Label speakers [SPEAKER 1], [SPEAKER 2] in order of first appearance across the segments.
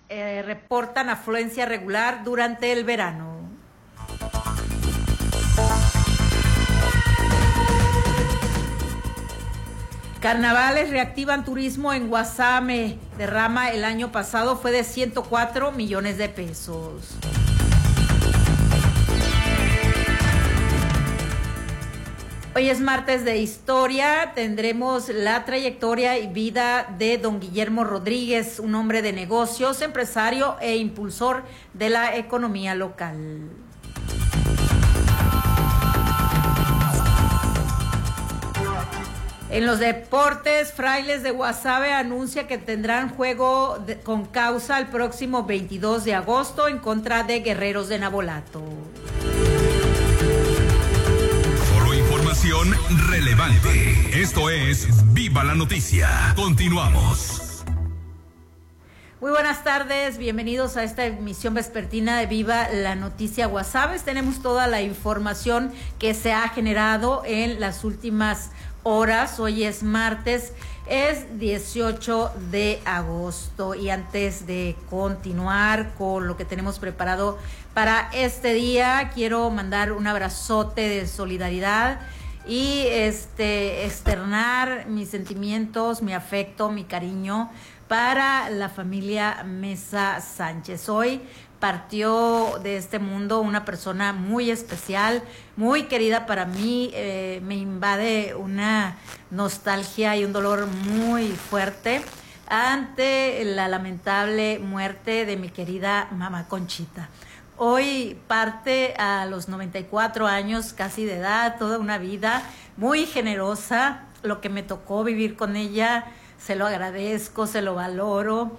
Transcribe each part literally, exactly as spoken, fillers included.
[SPEAKER 1] eh, reportan afluencia regular durante el verano. Carnavales reactivan turismo en Guasave. Derrama el año pasado fue de ciento cuatro millones de pesos. Hoy es martes de historia. Tendremos la trayectoria y vida de don Guillermo Rodríguez, un hombre de negocios, empresario e impulsor de la economía local. En los deportes, Frailes de Guasave anuncia que tendrán juego de, con causa el próximo veintidós de agosto en contra de Guerreros de Navolato.
[SPEAKER 2] Solo información relevante. Esto es Viva la Noticia. Continuamos.
[SPEAKER 1] Muy buenas tardes, bienvenidos a esta emisión vespertina de Viva la Noticia Guasave. Tenemos toda la información que se ha generado en las últimas horas. Hoy es martes, es dieciocho de agosto, y antes de continuar con lo que tenemos preparado para este día, quiero mandar un abrazote de solidaridad y este externar mis sentimientos, mi afecto, mi cariño para la familia Mesa Sánchez. Hoy partió de este mundo una persona muy especial, muy querida para mí. Eh, me invade una nostalgia y un dolor muy fuerte ante la lamentable muerte de mi querida mamá Conchita. Hoy parte a los noventa y cuatro años casi de edad, toda una vida muy generosa. Lo que me tocó vivir con ella, se lo agradezco, se lo valoro.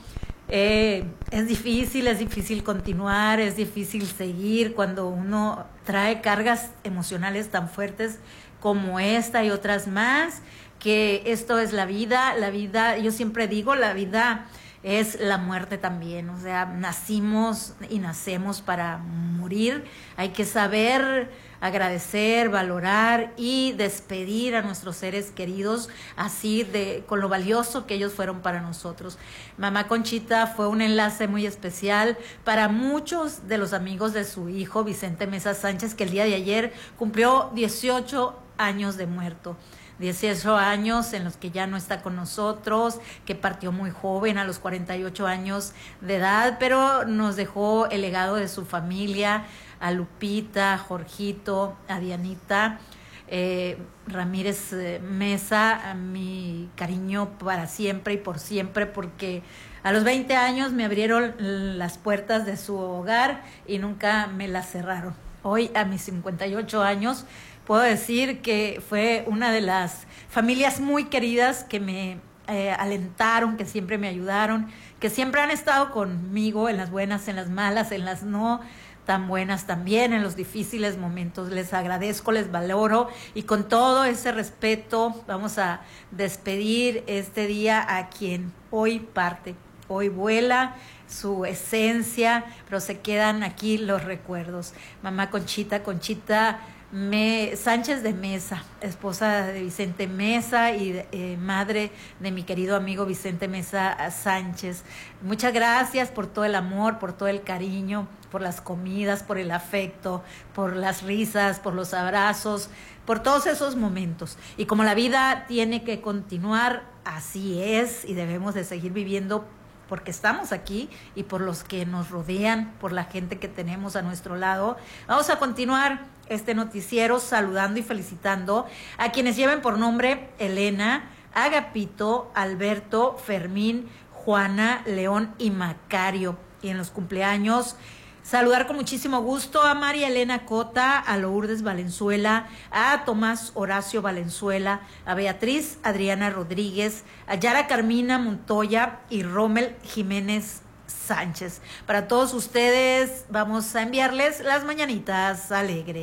[SPEAKER 1] Eh, es difícil, es difícil continuar, es difícil seguir cuando uno trae cargas emocionales tan fuertes como esta y otras más, que esto es la vida, la vida, yo siempre digo, la vida es la muerte también. O sea, nacimos y nacemos para morir. Hay que saber agradecer, valorar y despedir a nuestros seres queridos así de con lo valioso que ellos fueron para nosotros. Mamá Conchita fue un enlace muy especial para muchos de los amigos de su hijo Vicente Mesa Sánchez, que el día de ayer cumplió dieciocho años de muerto. dieciocho años en los que ya no está con nosotros, que partió muy joven a los cuarenta y ocho años de edad, pero nos dejó el legado de su familia, a Lupita, a Jorgito, a Dianita, eh, Ramírez eh, Mesa, a mi cariño para siempre y por siempre, porque a los veinte años me abrieron las puertas de su hogar y nunca me las cerraron. Hoy, a mis cincuenta y ocho años, puedo decir que fue una de las familias muy queridas que me eh, alentaron, que siempre me ayudaron, que siempre han estado conmigo en las buenas, en las malas, en las no tan buenas también, en los difíciles momentos. Les agradezco, les valoro, y con todo ese respeto vamos a despedir este día a quien hoy parte, hoy vuela su esencia, pero se quedan aquí los recuerdos. Mamá Conchita, Conchita Me, Sánchez de Mesa, esposa de Vicente Mesa y eh, madre de mi querido amigo Vicente Mesa Sánchez. Muchas gracias por todo el amor, por todo el cariño, por las comidas, por el afecto, por las risas, por los abrazos, por todos esos momentos. Y como la vida tiene que continuar, así es, y debemos de seguir viviendo porque estamos aquí y por los que nos rodean, por la gente que tenemos a nuestro lado. Vamos a continuar este noticiero saludando y felicitando a quienes lleven por nombre Elena, Agapito, Alberto, Fermín, Juana, León y Macario. Y en los cumpleaños, saludar con muchísimo gusto a María Elena Cota, a Lourdes Valenzuela, a Tomás Horacio Valenzuela, a Beatriz Adriana Rodríguez, a Yara Carmina Montoya y Rommel Jiménez Sánchez. Para todos ustedes vamos a enviarles las mañanitas alegres.